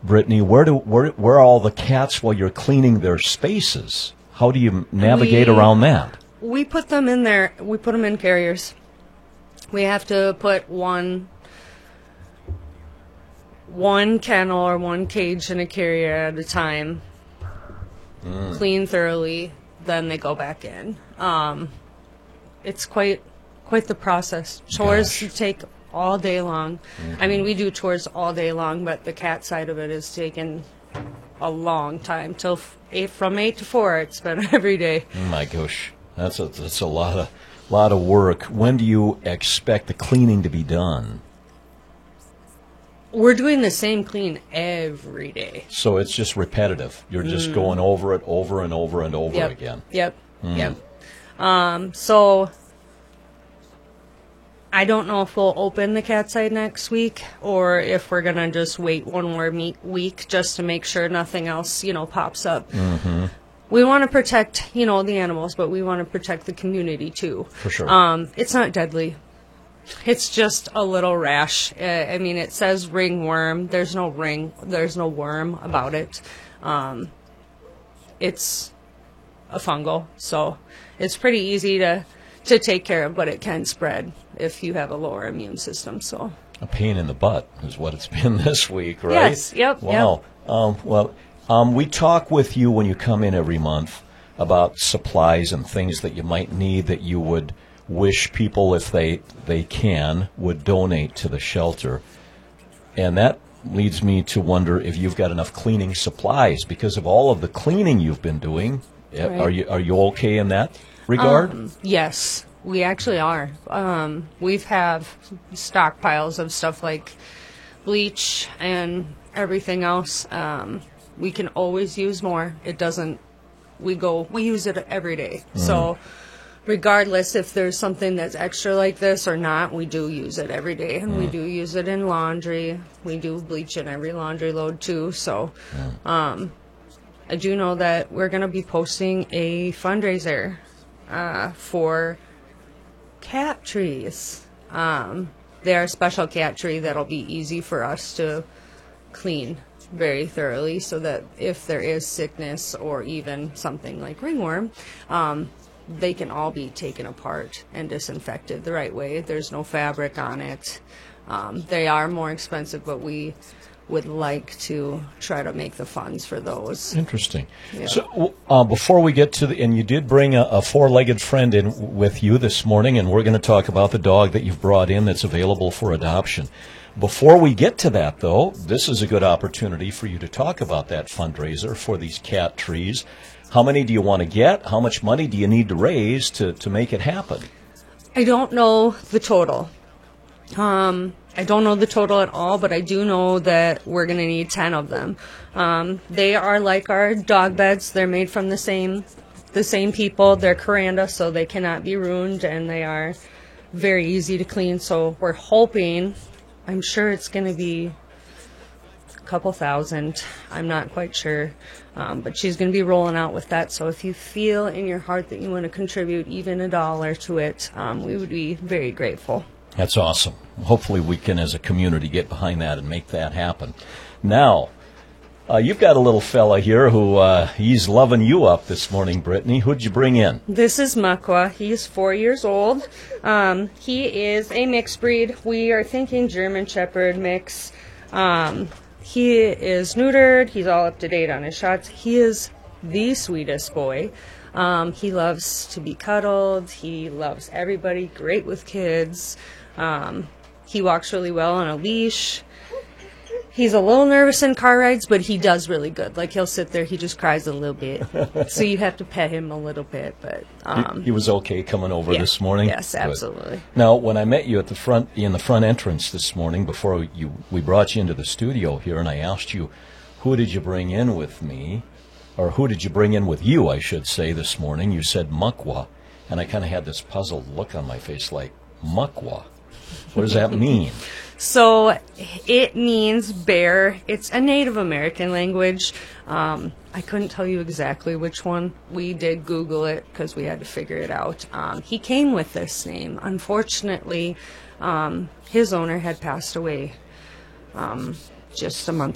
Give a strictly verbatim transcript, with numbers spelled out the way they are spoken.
Brittany, where do where where are all the cats while you're cleaning their spaces? How do you navigate we, around that? We put them in there. We put them in carriers. We have to put one one kennel or one cage in a carrier at a time. Mm. Clean thoroughly, then they go back in. Um, it's quite quite the process. Chores Gosh. take all day long. Mm-hmm. I mean, we do chores all day long, but the cat side of it is taking a long time. Till f- eight, from eight to four, it's been every day. Oh my gosh, that's a that's a lot of lot of work. When do you expect the cleaning to be done? We're doing the same clean every day. So it's just repetitive. You're just mm. going over it over and over and over yep. again. Yep. Mm. Yep. Um, so I don't know if we'll open the cat side next week or if we're going to just wait one more meet week just to make sure nothing else, you know, pops up. Mm-hmm. We want to protect, you know, the animals, but we want to protect the community too. For sure. Um, it's not deadly. It's just a little rash. Uh, I mean, it says ringworm. There's no ring. There's no worm about it. Um, it's a fungal, so it's pretty easy to, to take care of, but it can spread if you have a lower immune system. So a pain in the butt is what it's been this week, right? Yes. Yep. Wow. Yep. Um, well, um, we talk with you when you come in every month about supplies and things that you might need that you would wish people, if they they can, would donate to the shelter. And that leads me to wonder if you've got enough cleaning supplies because of all of the cleaning you've been doing. Right. Are you are you okay in that regard? Um, yes, we actually are. Um, we've have stockpiles of stuff like bleach and everything else. Um, we can always use more. It doesn't. We go. We use it every day. Mm. So regardless if there's something that's extra like this or not, we do use it every day. And mm. we do use it in laundry. We do bleach in every laundry load, too. So mm. um, I do know that we're going to be posting a fundraiser uh, for cat trees. Um, they are a special cat tree that'll be easy for us to clean very thoroughly so that if there is sickness or even something like ringworm, um, they can all be taken apart and disinfected the right way. There's no fabric on it. Um, they are more expensive, but we would like to try to make the funds for those. Interesting. Yeah. So uh, before we get to the, and you did bring a, a four-legged friend in with you this morning, and we're going to talk about the dog that you've brought in that's available for adoption. Before we get to that, though, this is a good opportunity for you to talk about that fundraiser for these cat trees. How many do you want to get? How much money do you need to raise to, to make it happen? I don't know the total. Um, I don't know the total at all, but I do know that we're going to need ten of them. Um, they are like our dog beds. They're made from the same the same people. They're Kuranda, so they cannot be ruined, and they are very easy to clean. So we're hoping, I'm sure it's going to be a couple thousand. I'm not quite sure. Um, but she's going to be rolling out with that. So if you feel in your heart that you want to contribute even a dollar to it, um, we would be very grateful. That's awesome. Hopefully we can, as a community, get behind that and make that happen. Now, uh, you've got a little fella here who uh, he's loving you up this morning, Brittany. Who'd you bring in? This is Makwa. He's four years old. Um, he is a mixed breed. We are thinking German Shepherd mix. Um, he is neutered. He's all up to date on his shots. He is the sweetest boy. Um, he loves to be cuddled. He loves everybody. Great with kids. Um, he walks really well on a leash. He's a little nervous in car rides, but he does really good. Like, he'll sit there, he just cries a little bit. So you have to pet him a little bit. But um, he, he was okay coming over yeah, this morning? Yes, absolutely. Good. Now, when I met you at the front, in the front entrance this morning, before you, we brought you into the studio here, and I asked you, who did you bring in with me? Or who did you bring in with you, I should say, this morning? You said Makwa. And I kind of had this puzzled look on my face like, Makwa? What does that mean? So it means bear. It's a Native American language. Um, I couldn't tell you exactly which one. We did Google it because we had to figure it out. Um, he came with this name. Unfortunately, um, his owner had passed away um, just a month